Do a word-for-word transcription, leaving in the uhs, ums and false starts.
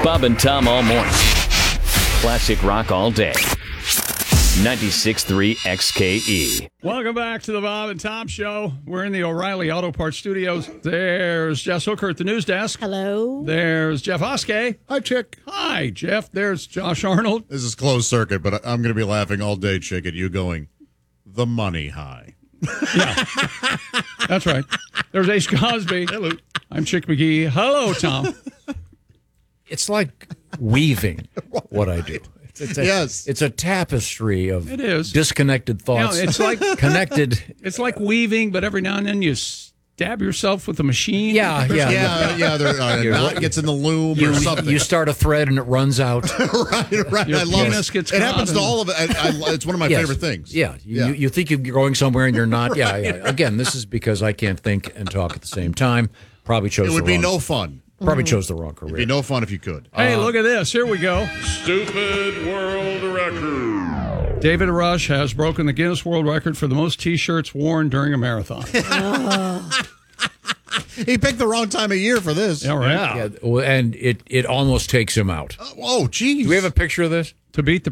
Bob and Tom all morning. Classic rock all day. ninety-six point three X K E. Welcome back to the Bob and Tom Show. We're in the O'Reilly Auto Parts Studios. There's Jess Hooker at the news desk. Hello. There's Jeff Oskey. Hi, Chick. Hi, Jeff. There's Josh Arnold. This is closed circuit, but I'm going to be laughing all day, Chick, at you going, the money high. Yeah, that's right. There's Ace Cosby. Hello. I'm Chick McGee. Hello, Tom. It's like weaving what I do. It's, it's a, Yes. It's a tapestry of It is. disconnected thoughts. You know, it's like connected. It's like weaving, but every now and then you stab yourself with a machine. Yeah, yeah. Yeah, yeah. There, uh, a knot gets in the loom You, or something. you start a thread and it runs out. right, right. Your I love penis it. gets it caught happens to in- all of it. I, I, it's one of my Yes. favorite things. Yeah. You, Yeah. You, you think you're going somewhere and you're not. Yeah, yeah. Again, this is because I can't think and talk at the same time. Probably chose It would the be wrong, no fun. Probably chose the wrong career. It'd be no fun if you could. Hey, look at this. Here we go. Stupid world record. David Rush has broken the Guinness World Record for the most T-shirts worn during a marathon. He picked the wrong time of year for this. Yeah, right. Yeah, well, and it, it almost takes him out. Oh, geez. Do we have a picture of this? To beat the